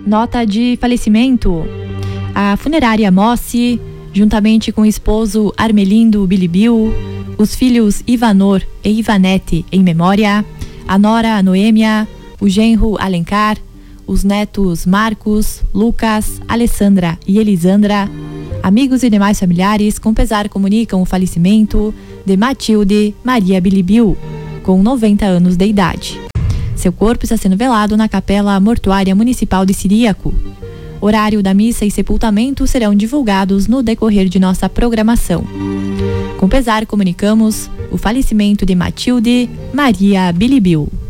Nota de falecimento. A funerária Mossi, juntamente com o esposo Armelindo Bilibiu, os filhos Ivanor e Ivanete em memória, a nora Noêmia, o genro Alencar, os netos Marcos, Lucas, Alessandra e Elisandra, amigos e demais familiares, com pesar comunicam o falecimento de Matilde Maria Bilibiu, com 90 anos de idade. Seu corpo está sendo velado na Capela Mortuária Municipal de Ciríaco. Horário da missa e sepultamento serão divulgados no decorrer de nossa programação. Com pesar comunicamos o falecimento de Matilde Maria Bilibiu.